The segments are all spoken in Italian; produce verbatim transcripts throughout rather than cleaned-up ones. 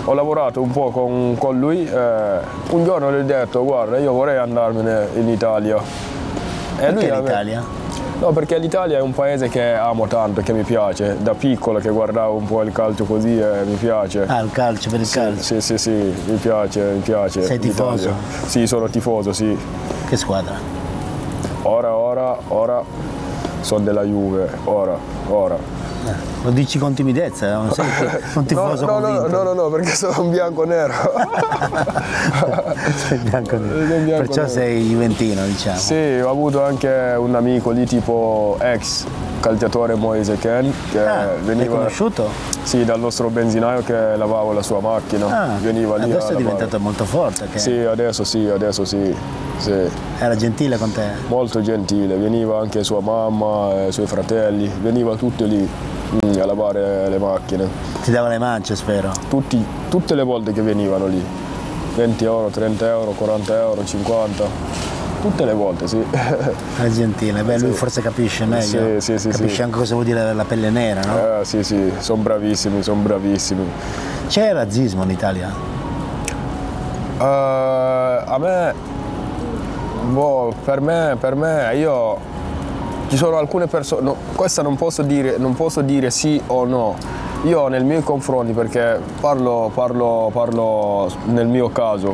ho lavorato un po' con, con lui, eh, un giorno gli ho detto guarda io vorrei andarmene in Italia. E Perché lui l'Italia? No, perché l'Italia è un paese che amo tanto, che mi piace, da piccolo che guardavo un po' il calcio così e mi piace. Ah, il calcio, per il sì, calcio? Sì, sì, sì, mi piace, mi piace. Sei tifoso? l'Italia. Sì, sono tifoso, sì. Che squadra? Ora, ora, ora sono della Juve, ora, ora. Eh, lo dici con timidezza, non sei un tifoso no, no, convinto? No, no, no, perché sono un bianco-nero. Sei bianco-nero. bianco Perciò nero. sei juventino, diciamo. Sì, ho avuto anche un amico lì tipo ex calciatore Moise Ken che Ah, veniva. l'hai conosciuto? Sì, dal nostro benzinaio che lavavo la sua macchina. Ah, veniva lì adesso a è diventato lavare. molto forte. Che Sì, adesso sì, adesso sì, sì. Era gentile con te? Molto gentile, veniva anche sua mamma, i suoi fratelli, veniva tutti lì mm, a lavare le macchine. Ti dava le mance, spero. Tutti, tutte le volte che venivano lì. venti euro, trenta euro, quaranta euro, cinquanta. Tutte le volte, sì. È gentile, beh, lui Sì. forse capisce meglio. Sì, sì, sì, capisce sì. anche cosa vuol dire la pelle nera, no? Eh, sì, sì, sono bravissimi, sono bravissimi. C'è razzismo in Italia? Uh, a me, boh, per me, per me, io, ci sono alcune persone, no, questa non posso dire, non posso dire sì o no. Io nei miei confronti, perché parlo, parlo, parlo nel mio caso,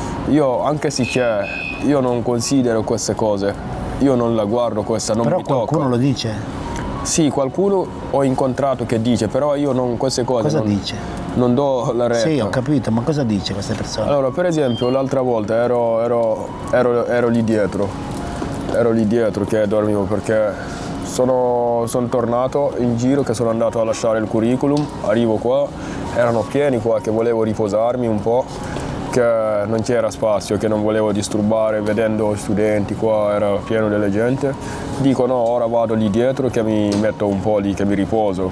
io anche se c'è, io non considero queste cose, io non la guardo questa, non Però mi tocca. qualcuno lo dice? Sì, qualcuno ho incontrato che dice, però io non queste cose Cosa non, dice? non do la retta. Sì, ho capito, ma cosa dice queste persone? Allora, per esempio, l'altra volta ero, ero, ero, ero lì dietro, ero lì dietro che dormivo perché sono, sono tornato in giro, che sono andato a lasciare il curriculum, arrivo qua, erano pieni qua che volevo riposarmi un po', che non c'era spazio, che non volevo disturbare, vedendo studenti qua, era pieno delle gente. Dico no, ora vado lì dietro che mi metto un po' lì, che mi riposo.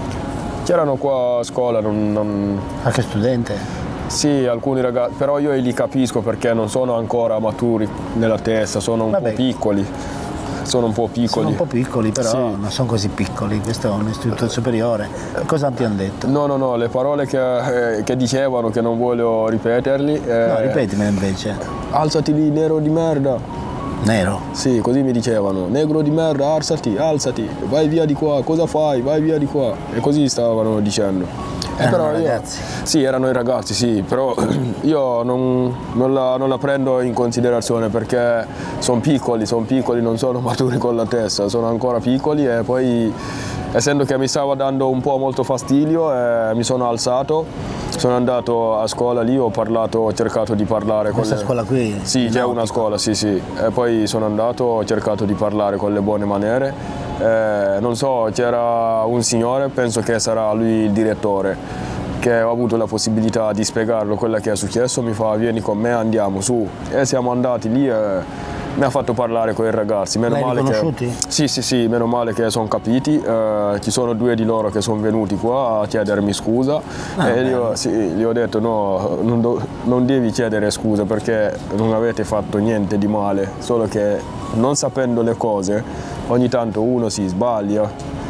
C'erano qua a scuola, non, non... Qualche studente? Sì, alcuni ragazzi, però io li capisco perché non sono ancora maturi nella testa, sono un Vabbè. po' piccoli. Sono un po' piccoli. Sono un po' piccoli, però Sì. non sono così piccoli, questo è un istituto superiore. Cosa ti hanno detto? No, no, no, le parole che, eh, che dicevano, che non voglio ripeterli. Eh, No, ripetimele invece. Alzati lì, nero di merda. Nero? Sì, così mi dicevano, negro di merda, alzati, alzati, vai via di qua, cosa fai, vai via di qua. E così stavano dicendo. Eh, Erano però io- ragazzi? Sì, erano i ragazzi, sì, però io non, non la, non la prendo in considerazione perché sono piccoli, sono piccoli, non sono maturi con la testa, sono ancora piccoli e poi essendo che mi stava dando un po' molto fastidio eh, mi sono alzato, sono andato a scuola lì, ho parlato, ho cercato di parlare con Questa le... scuola qui? Sì, c'è una scuola, sì, sì. E poi sono andato, ho cercato di parlare con le buone maniere. Eh, non so, c'era un signore, penso che sarà lui il direttore, che ho avuto la possibilità di spiegarlo quello che è successo, mi fa vieni con me, andiamo su. E siamo andati lì e mi ha fatto parlare con i ragazzi. Meno L'hai male riconosciuti? che... Sì, sì, sì, meno male che sono capiti. Eh, ci sono due di loro che sono venuti qua a chiedermi scusa Ah, e gli bene. ho, sì, gli ho detto no, non, do- non devi chiedere scusa perché non avete fatto niente di male, solo che non sapendo le cose ogni tanto uno si sbaglia,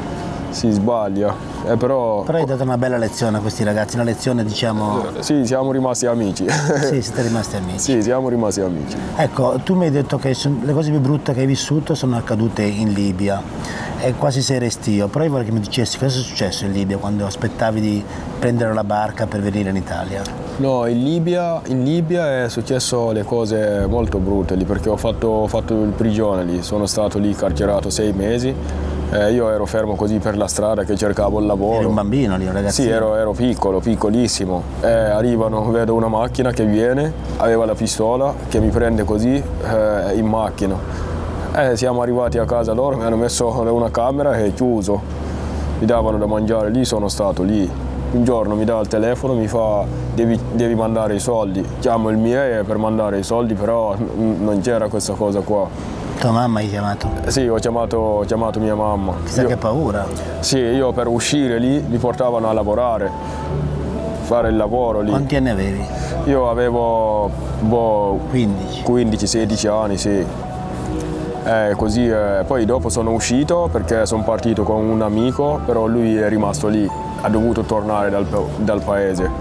si sbaglia. Eh, però, Però hai dato una bella lezione a questi ragazzi, una lezione diciamo... sì, siamo rimasti amici. Sì, siete rimasti amici. Sì, siamo rimasti amici. Ecco, tu mi hai detto che son- le cose più brutte che hai vissuto sono accadute in Libia e quasi sei restio, però io vorrei che mi dicessi cosa è successo in Libia quando aspettavi di prendere la barca per venire in Italia. No, in Libia, in Libia è successo le cose molto brutte lì perché ho fatto, ho fatto il prigione lì, sono stato lì carcerato sei mesi, eh, io ero fermo così per la strada che cercavo il lavoro. Eri un bambino lì, un ragazzino? Sì, ero, ero piccolo, piccolissimo. Eh, arrivano, vedo una macchina che viene, aveva la pistola, che mi prende così eh, in macchina. Eh, siamo arrivati a casa loro, mi hanno messo in una camera e chiuso. Mi davano da mangiare lì, sono stato lì. Un giorno mi dà il telefono, mi fa devi, devi mandare i soldi. Chiamo il mio E per mandare i soldi, però n- non c'era questa cosa qua. Tua mamma hai chiamato? Eh, Sì, ho chiamato, ho chiamato mia mamma. Chissà Io- che paura. Sì, io per uscire lì mi portavano a lavorare, fare il lavoro lì. Quanti anni avevi? Io avevo boh, quindici. quindici sedici anni, sì. Eh, così, eh, poi dopo sono uscito perché sono partito con un amico, però lui è rimasto lì, ha dovuto tornare dal, dal paese.